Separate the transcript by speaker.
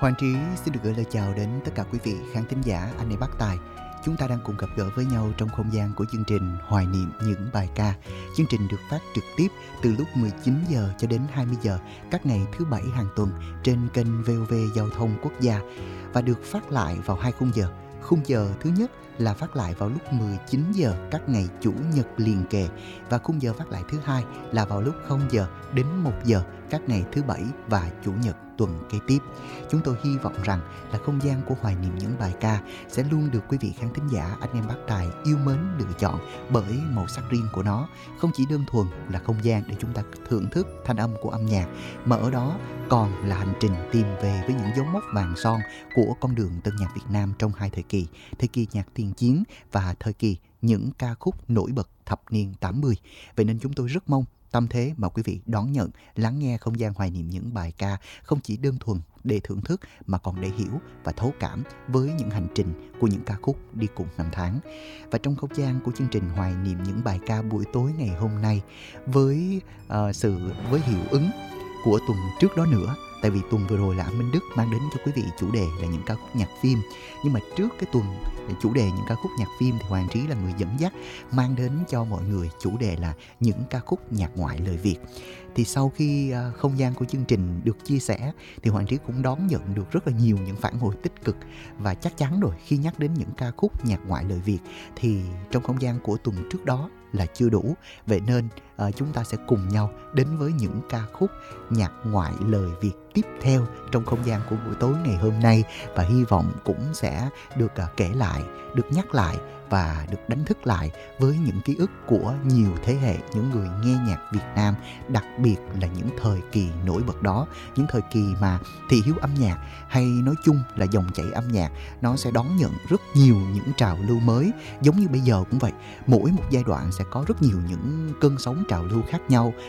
Speaker 1: Hoàng Trí xin được gửi lời chào đến tất cả quý vị khán thính giả anh em Bắc Tài. Chúng ta đang cùng gặp gỡ với nhau trong không gian của chương trình Hoài niệm những bài ca. Chương trình được phát trực tiếp từ lúc 19 giờ cho đến 20 giờ các ngày thứ Bảy hàng tuần trên kênh VOV Giao thông Quốc gia và được phát lại vào 2 khung giờ. Khung giờ thứ nhất là phát lại vào lúc 19 giờ các ngày Chủ nhật liền kề và khung giờ phát lại thứ hai là vào lúc 0 giờ đến 1 giờ các ngày thứ Bảy và Chủ nhật tuần kế tiếp. Chúng tôi hy vọng rằng là không gian của Hoài niệm những bài ca sẽ luôn được quý vị khán thính giả anh em Bắc Tài yêu mến lựa chọn bởi màu sắc riêng của nó. Không chỉ đơn thuần là không gian để chúng ta thưởng thức thanh âm của âm nhạc, mà ở đó còn là hành trình tìm về với những dấu mốc vàng son của con đường tân nhạc Việt Nam trong hai thời kỳ nhạc tiền chiến và thời kỳ những ca khúc nổi bật thập niên 80. Vậy nên chúng tôi rất mong tâm thế mà quý vị đón nhận, lắng nghe không gian Hoài niệm những bài ca không chỉ đơn thuần để thưởng thức mà còn để hiểu và thấu cảm với những hành trình của những ca khúc đi cùng năm tháng. Và trong không gian của chương trình Hoài niệm những bài ca buổi tối ngày hôm nay với hiệu ứng của tuần trước đó nữa. Tại vì tuần vừa rồi là anh Minh Đức mang đến cho quý vị chủ đề là những ca khúc nhạc phim. Nhưng mà trước cái tuần chủ đề những ca khúc nhạc phim thì Hoàng Trí là người dẫn dắt mang đến cho mọi người chủ đề là những ca khúc nhạc ngoại lời Việt. Thì sau khi không gian của chương trình được chia sẻ thì Hoàng Trí cũng đón nhận được rất là nhiều những phản hồi tích cực. Và chắc chắn rồi, khi nhắc đến những ca khúc nhạc ngoại lời Việt thì trong không gian của tuần trước đó là chưa đủ. Vậy nên chúng ta sẽ cùng nhau đến với những ca khúc nhạc ngoại lời Việt tiếp theo trong không gian của buổi tối ngày hôm nay, và hy vọng cũng sẽ được kể lại, được nhắc lại và được đánh thức lại với những ký ức của nhiều thế hệ những người nghe nhạc Việt Nam, đặc biệt là những thời kỳ nổi bật đó, những thời kỳ mà thị hiếu âm nhạc hay nói chung là dòng chảy âm nhạc nó sẽ đón nhận rất nhiều những trào lưu mới. Giống như bây giờ cũng vậy, mỗi một giai đoạn sẽ có rất nhiều những cơn sóng trào lưu khác nhau